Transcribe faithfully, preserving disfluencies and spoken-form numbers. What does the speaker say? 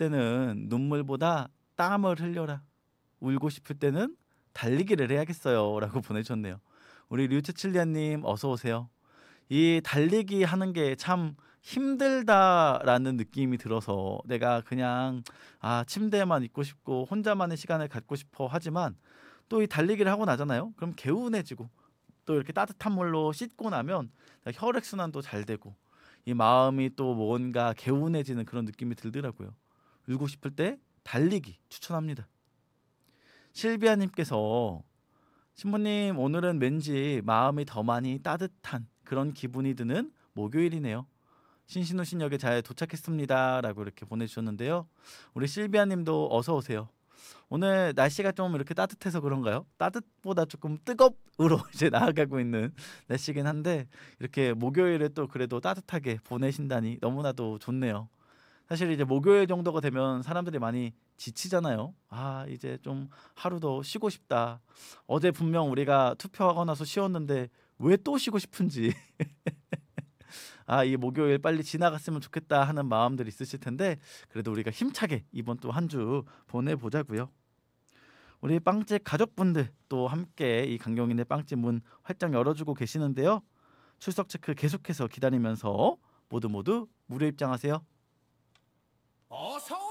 때는 눈물보다 땀을 흘려라. 울고 싶을 때는 달리기를 해야겠어요. 라고 보내주셨네요. 우리 류츠칠리아님 어서 오세요. 이 달리기 하는 게 참 힘들다라는 느낌이 들어서 내가 그냥 아 침대에만 있고 싶고 혼자만의 시간을 갖고 싶어 하지만 또 이 달리기를 하고 나잖아요. 그럼 개운해지고 또 이렇게 따뜻한 물로 씻고 나면 혈액순환도 잘 되고 이 마음이 또 뭔가 개운해지는 그런 느낌이 들더라고요. 울고 싶을 때 달리기 추천합니다. 실비아님께서 신부님 오늘은 왠지 마음이 더 많이 따뜻한 그런 기분이 드는 목요일이네요. 신신우신역에 잘 도착했습니다. 라고 이렇게 보내주셨는데요. 우리 실비아님도 어서 오세요. 오늘 날씨가 좀 이렇게 따뜻해서 그런가요? 따뜻보다 조금 뜨겁으로 이제 나아가고 있는 날씨긴 한데 이렇게 목요일에 또 그래도 따뜻하게 보내신다니 너무나도 좋네요. 사실 이제 목요일 정도가 되면 사람들이 많이 지치잖아요. 아 이제 좀 하루 더 쉬고 싶다. 어제 분명 우리가 투표하고 나서 쉬었는데 왜 또 쉬고 싶은지 아 이 목요일 빨리 지나갔으면 좋겠다 하는 마음들이 있으실 텐데 그래도 우리가 힘차게 이번 또 한 주 보내보자고요. 우리 빵집 가족분들 또 함께 이 강경인의 빵집 문 활짝 열어주고 계시는데요. 출석 체크 계속해서 기다리면서 모두 모두 무료 입장하세요. 어서